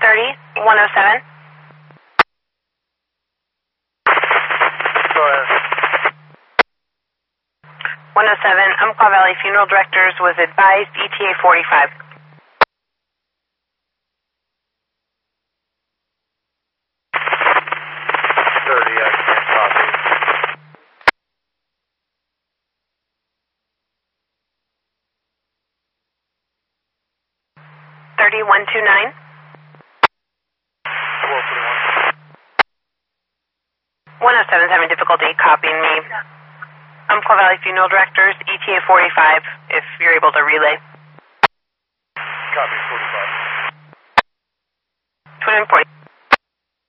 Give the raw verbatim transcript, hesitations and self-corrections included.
thirty, one oh seven. Go ahead. one oh seven, Umpqua Valley Funeral Directors was advised E T A forty-five. thirty, I can't copy. thirty, one two nine. one oh seven is having difficulty copying me. Umpqua Valley Funeral Directors, E T A forty-five, if you're able to relay. Copy, forty-five. Twin and forty.